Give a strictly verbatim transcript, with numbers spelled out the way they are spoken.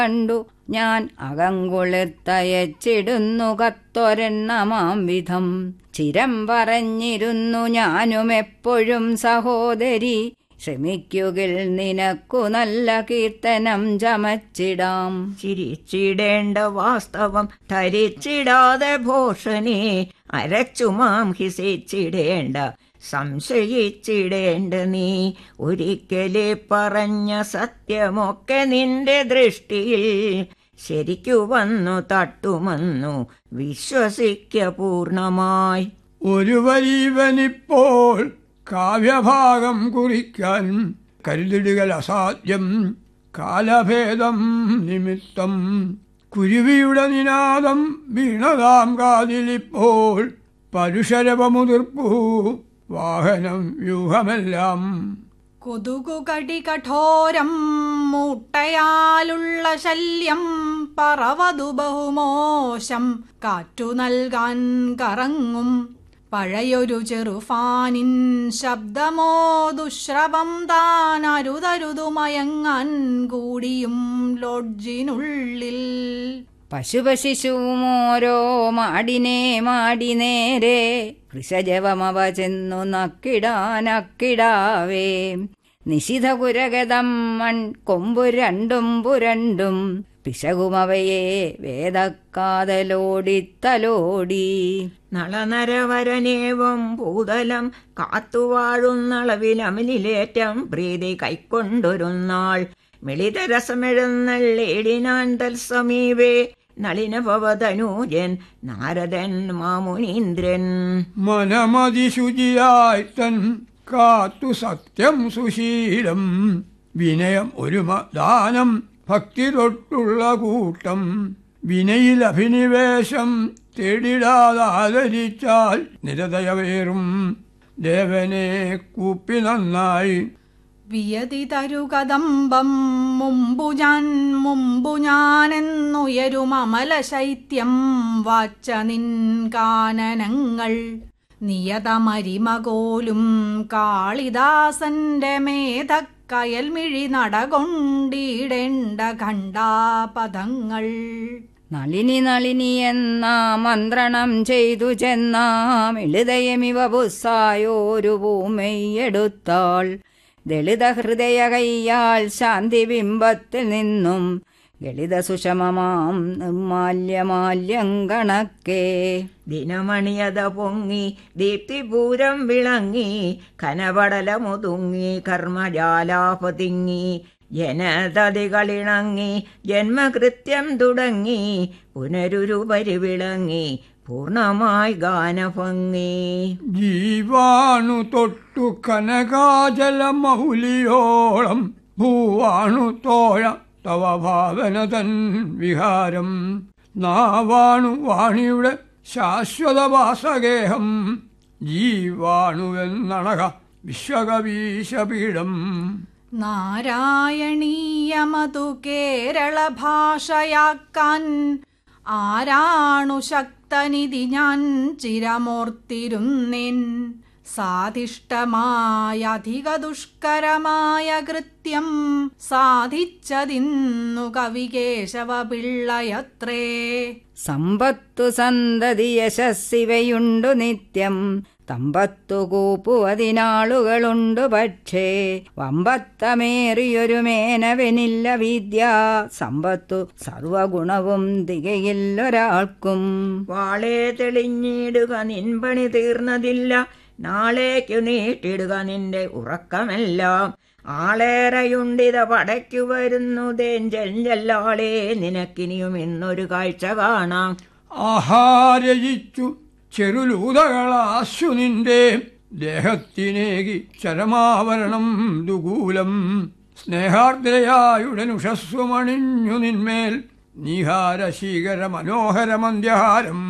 കണ്ടു ഞാൻ അകങ്കുളിർത്തയച്ചിടുന്നു കത്തൊരെണ്ണമാം വിധം. ചിരം പറഞ്ഞിരുന്നു ഞാനും എപ്പോഴും സഹോദരി, ശ്രമിക്കുകിൽ നിനക്കു നല്ല കീർത്തനം ചമച്ചിടാം. ചിരിച്ചിടേണ്ട വാസ്തവം ധരിച്ചിടാതെ ഭോഷനെ, അരച്ചുമാം ഹിസിച്ചിടേണ്ട സംശയിച്ചിടേണ്ട നീ. ഒരിക്കലേ പറഞ്ഞ സത്യമൊക്കെ നിന്റെ ദൃഷ്ടിയിൽ ശരിക്കു വന്നു തട്ടുമെന്നു വിശ്വസിക്ക പൂർണമായി. ഒരു വരീവനിപ്പോൾ കാവ്യഭാഗം കുറിക്കാൻ കരുതിടുകൾ അസാധ്യം. കാലഭേദം നിമിത്തം കുരുവിയുടെ നിനാദം വീണതാം കാതിലിപ്പോൾ പരുഷരവമുതിർപ്പൂ വാഹനം വ്യൂഹമെല്ലാം. കൊതുകുകടി കഠോരം മൂട്ടയാലുള്ള ശല്യം, പറവതു ബഹുമോശം കാറ്റു നൽകാൻ കറങ്ങും. പഴയൊരു ചെറുഫാനിൻ ശബ്ദമോ ദുശ്രവം താൻ, അരുതരുതു മയങ്ങാൻ കൂടിയും ലോഡ്ജിനുള്ളിൽ. പശുപശിശുവുമോരോ മാടിനെ മാടി നേരെ, കൃശജവമവ ചെന്നു നക്കിടാനക്കിടാവേ. നിശിതകുരഗതം മൺ കൊമ്പു രണ്ടും പുരണ്ടും, പിശകുമവയെ വേദക്കാതലോടിത്തലോടി. നളനരവരനേവം ഭൂതലം കാത്തുവാഴുന്നളവിലമലിലേറ്റം പ്രീതി കൈക്കൊണ്ടൊരുന്നാൾ. മിളിതരസമെഴുന്നള്ളേടിനാൻ തൽസമീപേ നളിനഭവതനൂജൻ നാരദൻ മാമുനീന്ദ്രൻ. മനമതിശുചിയായി തൻ കാത്തു സത്യം സുശീലം, വിനയം ഒരുമ ദാനം ഭക്തി തൊട്ടുള്ള കൂട്ടം. വിനയിൽ അഭിനിവേശം തേടിടാതാദരിച്ചാൽ നിരതയവേറും ദേവനെ കൂപ്പി നന്നായി. വിയതി തരുകദംബം മുമ്പു ഞാൻ മുമ്പു ഞാനെന്നുയരും അമല ശൈത്യം, വാച്ച നിൻ കാനനങ്ങൾ. നിയതമരിമകോലും കാളിദാസന്റെ മേധക്കയൽമിഴി നടകൊണ്ടിടേണ്ട ഖണ്ഡാപദങ്ങൾ. നളിനി നളിനി എന്നാ മന്ത്രണം ചെയ്തു ചെന്നാം, എളുതയമിവ പുസ്സായോരു ഭൂമയെടുത്താൾ. ദളിത ഹൃദയ കയ്യാൽ ശാന്തി ബിംബത്തിൽ നിന്നും ലളിത സുഷമമാം നിർമാല്യമാല്യം കണക്കേ. ദിനമണിയത പൊങ്ങി ദീപ്തിപൂരം വിളങ്ങി, കനപടലമുതുങ്ങി കർമ്മജാലാപതിങ്ങി. ജനതതികളിണങ്ങി ജന്മകൃത്യം തുടങ്ങി, പുനരുരുപരി വിളങ്ങി പൂർണമായി ഗാനഭംഗി. ജീവാണു തൊട്ടു കനകാജല മൗലിയോളം, ഭൂവാണു തോഴ തവ ഭാവന തൻ വിഹാരം. നാവാണു വാണിയുടെ ശാശ്വതവാസഗേഹം, ജീവാണുവെന്നണക വിശ്വകവീശപീഠം. നാരായണീയമതു കേരള ഭാഷയാക്കാൻ ആരാണു ശക്തനിധി ഞാൻ ചിരമോർത്തിരുന്നേൻ. സാധിഷ്ടമായ അധിക ദുഷ്കരമായ കൃത്യം സാധിച്ചതിന്നു കവികേശവ പിള്ളയത്രേ. സമ്പത്തു സന്തതി യശസ്സിവയുണ്ടു നിത്യം, തമ്പത്തു കൂപ്പുവതിനാളുകളുണ്ടു പക്ഷേ. വമ്പത്തമേറിയൊരു മേനവനില്ല വിദ്യ, സമ്പത്തു സർവഗുണവും തികയില്ലൊരാൾക്കും. വാളെ തെളിഞ്ഞിടുക നിൻപണി തീർന്നതില്ല, നാളേക്കു നീട്ടിടുക നിന്റെ ഉറക്കമെല്ലാം. ആളേറെയുണ്ടിത പടയ്ക്കു വരുന്നു തേഞ്ചെല്ലാളെ, നിനക്കിനിയും ഇന്നൊരു കാഴ്ച കാണാം. ആഹാരയിച്ചു ചെറുലൂതകളാശു നിന്റെ ദേഹത്തിനേകി ചരമാവരണം ദുകൂലം. സ്നേഹാർദ്രയായുടനുഷസ്സുമണിഞ്ഞു നിന്മേൽ നീഹാര ശീകര മനോഹര മന്ധ്യഹാരം.